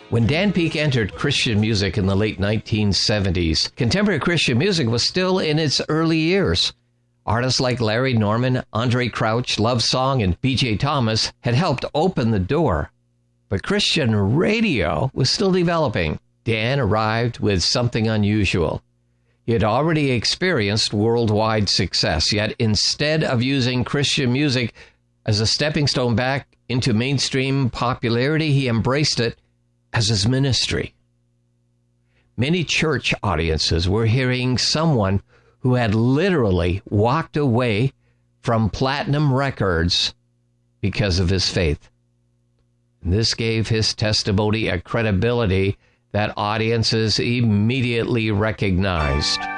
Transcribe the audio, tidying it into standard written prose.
When Dan Peek entered Christian music in the late 1970s, contemporary Christian music was still in its early years. Artists like Larry Norman, Andre Crouch, Love Song, and B.J. Thomas had helped open the door. But Christian radio was still developing. Dan arrived with something unusual. He had already experienced worldwide success, yet instead of using Christian music as a stepping stone back into mainstream popularity, he embraced it as his ministry. Many church audiences were hearing someone who had literally walked away from platinum records because of his faith. And this gave his testimony a credibility that audiences immediately recognized.